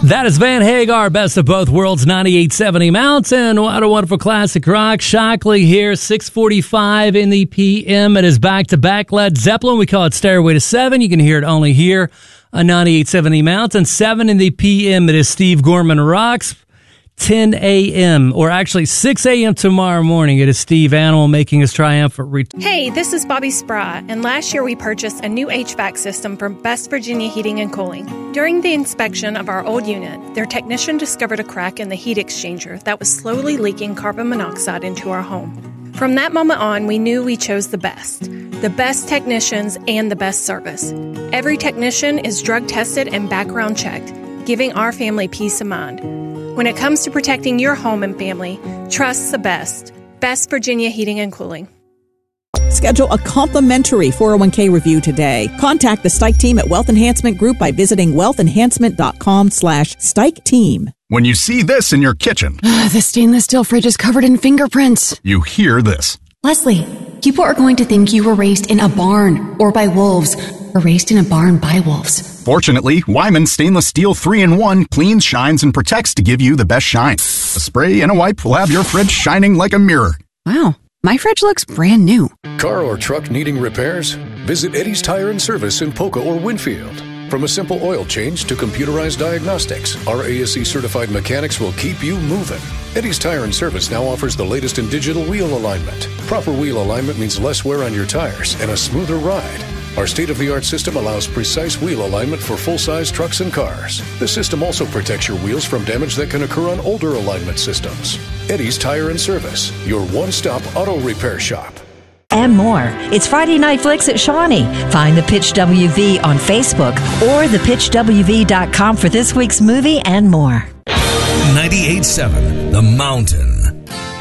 That is Van Hagar, best of both worlds, 98.70 Mountain. What a wonderful classic rock. Shockley here, 6:45 in the PM. It is back-to-back Led Zeppelin. We call it Stairway to 7. You can hear it only here on 98.70 Mountain. 7 in the PM, it is Steve Gorman Rocks. 10 a.m., or actually 6 a.m. tomorrow morning, it is Steve Animal making his triumphant return. Hey, this is Bobby Spry, and last year we purchased a new HVAC system from Best Virginia Heating and Cooling. During the inspection of our old unit, their technician discovered a crack in the heat exchanger that was slowly leaking carbon monoxide into our home. From that moment on, we knew we chose the best technicians and the best service. Every technician is drug tested and background checked, giving our family peace of mind. When it comes to protecting your home and family, trust the best. Best Virginia Heating and Cooling. Schedule a complimentary 401k review today. Contact the Stike team at Wealth Enhancement Group by visiting wealthenhancement.com/Stike team. When you see this in your kitchen, the stainless steel fridge is covered in fingerprints. You hear this. Leslie, people are going to think you were raised in a barn or by wolves, or raised in a barn by wolves. Fortunately, Wyman Stainless Steel 3-in-1 cleans, shines, and protects to give you the best shine. A spray and a wipe will have your fridge shining like a mirror. Wow, my fridge looks brand new. Car or truck needing repairs? Visit Eddie's Tire and Service in Poca or Winfield. From a simple oil change to computerized diagnostics, our ASE-certified mechanics will keep you moving. Eddie's Tire and Service now offers the latest in digital wheel alignment. Proper wheel alignment means less wear on your tires and a smoother ride. Our state-of-the-art system allows precise wheel alignment for full-size trucks and cars. The system also protects your wheels from damage that can occur on older alignment systems. Eddie's Tire and Service, your one-stop auto repair shop. And more. It's Friday Night Flicks at Shawnee. Find the Pitch WV on Facebook or thepitchwv.com for this week's movie and more. 98.7 The Mountain.